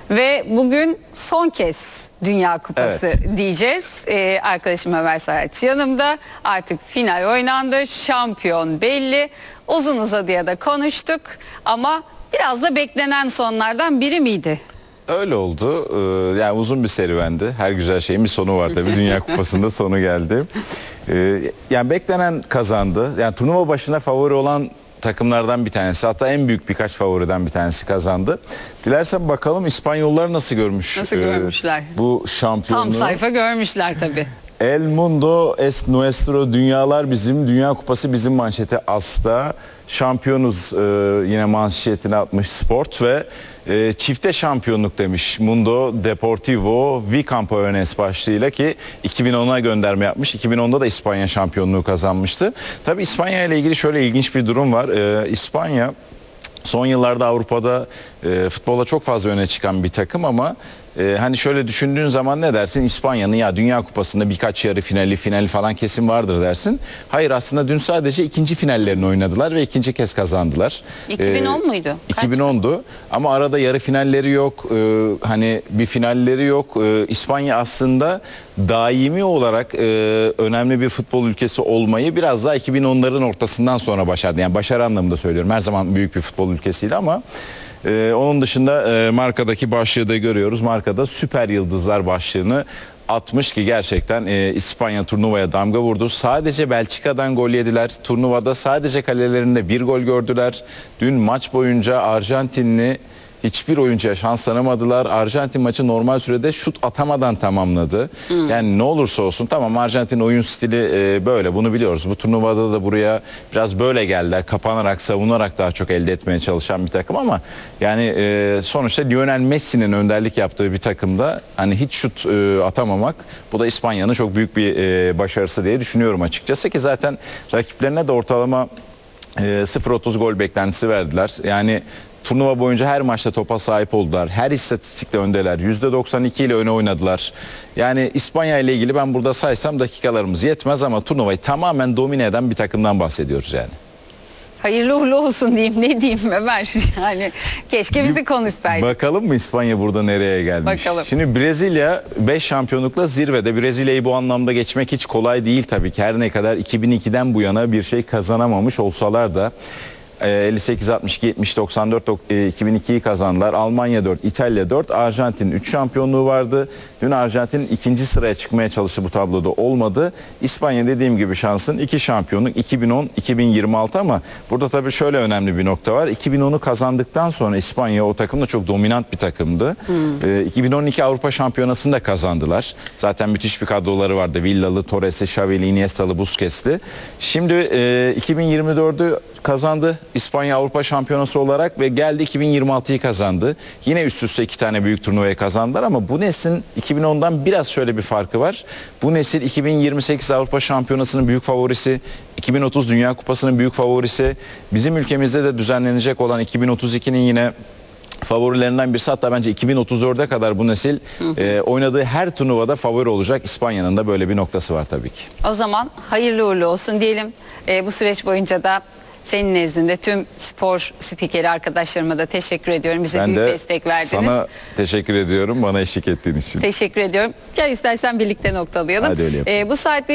Ve bugün son kez Dünya Kupası diyeceğiz. Arkadaşım Ömer Saraç yanımda. Artık final oynandı. Şampiyon belli. Uzun uzadıya da konuştuk. Ama biraz da beklenen sonlardan biri miydi? Öyle oldu. Yani uzun bir serüvendi. Her güzel şeyin bir sonu var tabii. Dünya Kupası'nda sonu geldi. Yani beklenen kazandı. Yani turnuva başına favori olan takımlardan bir tanesi, hatta en büyük birkaç favoriden bir tanesi kazandı. Dilersen bakalım İspanyollar nasıl görmüş? Nasıl görmüşler? Bu şampiyonluğu. Tam sayfa görmüşler tabii. El mundo es nuestro, dünyalar bizim, Dünya Kupası bizim manşeti asta. Şampiyonuz yine manşetine atmış Sport ve çifte şampiyonluk demiş Mundo Deportivo Vicampo Önes başlığıyla, ki 2010'a gönderme yapmış. 2010'da da İspanya şampiyonluğu kazanmıştı. Tabii İspanya ile ilgili şöyle ilginç bir durum var. İspanya son yıllarda Avrupa'da futbola çok fazla öne çıkan bir takım ama hani şöyle düşündüğün zaman ne dersin? İspanya'nın ya Dünya Kupası'nda birkaç yarı finali falan kesin vardır dersin. Hayır, aslında dün sadece ikinci finallerini oynadılar ve ikinci kez kazandılar. 2010 muydu? 2010'du ama arada yarı finalleri yok. Hani bir finalleri yok. İspanya aslında daimi olarak önemli bir futbol ülkesi olmayı biraz daha 2010'ların ortasından sonra başardı. Yani başarı anlamında söylüyorum. Her zaman büyük bir futbol ülkesiydi ama onun dışında markadaki başlığı da görüyoruz. Markada süper yıldızlar başlığını atmış ki gerçekten İspanya turnuvaya damga vurdu. Sadece Belçika'dan gol yediler. Turnuvada sadece kalelerinde bir gol gördüler. Dün maç boyunca Arjantinli hiçbir oyuncuya şans tanımadılar. Arjantin maçı normal sürede şut atamadan tamamladı. Yani ne olursa olsun, tamam, Arjantin oyun stili böyle, bunu biliyoruz. Bu turnuvada da buraya biraz böyle geldiler. Kapanarak, savunarak daha çok elde etmeye çalışan bir takım ama yani sonuçta Lionel Messi'nin önderlik yaptığı bir takımda hani hiç şut atamamak, bu da İspanya'nın çok büyük bir başarısı diye düşünüyorum açıkçası, ki zaten rakiplerine de ortalama 0.30 gol beklentisi verdiler. Yani turnuva boyunca her maçta topa sahip oldular. Her istatistikle öndeler. %92 ile öne oynadılar. Yani İspanya ile ilgili ben burada saysam dakikalarımız yetmez ama turnuvayı tamamen domine eden bir takımdan bahsediyoruz yani. Hayırlı uğurlu olsun diyeyim, ne diyeyim Ömer, yani keşke bizi konuşsaydı. Bakalım mı İspanya burada nereye gelmiş? Bakalım. Şimdi Brezilya 5 şampiyonlukla zirvede. Brezilya'yı bu anlamda geçmek hiç kolay değil tabii ki. Her ne kadar 2002'den bu yana bir şey kazanamamış olsalar da 58, 62, 70, 94, 2002'yi kazandılar. Almanya 4, İtalya 4, Arjantin 3 şampiyonluğu vardı. Dün Arjantin ikinci sıraya çıkmaya çalıştı, bu tabloda olmadı. İspanya dediğim gibi şansın 2 şampiyonluk 2010, 2026 ama burada tabii şöyle önemli bir nokta var. 2010'u kazandıktan sonra İspanya o takım da çok dominant bir takımdı. 2012 Avrupa Şampiyonası'nı da kazandılar. Zaten müthiş bir kadroları vardı. Villalı, Torres'i, Xavi'li, Iniesta'lı, Busquets'li. Şimdi 2024'ü kazandı İspanya Avrupa Şampiyonası olarak ve geldi 2026'yı kazandı. Yine üst üste 2 tane büyük turnuvayı kazandılar ama bu neslin 2010'dan biraz şöyle bir farkı var. Bu nesil 2028 Avrupa Şampiyonası'nın büyük favorisi, 2030 Dünya Kupası'nın büyük favorisi, bizim ülkemizde de düzenlenecek olan 2032'nin yine favorilerinden birisi, hatta bence 2034'e kadar bu nesil oynadığı her turnuvada favori olacak. İspanya'nın da böyle bir noktası var tabii ki. O zaman hayırlı uğurlu olsun diyelim. Bu süreç boyunca da senin nezdinde tüm spor spikeri arkadaşlarıma da teşekkür ediyorum. Bize büyük destek verdiniz. Sana teşekkür ediyorum bana eşlik ettiğin için. Teşekkür ediyorum. Gel istersen birlikte noktalayalım. Hadi öyle yapalım. Bu saatte